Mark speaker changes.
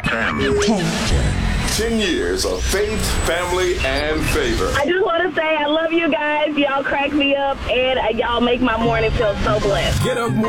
Speaker 1: 10 years of faith, family, and favor.
Speaker 2: I just want to say I love you guys. Y'all crack me up, and y'all make my morning feel so blessed.
Speaker 1: Get up.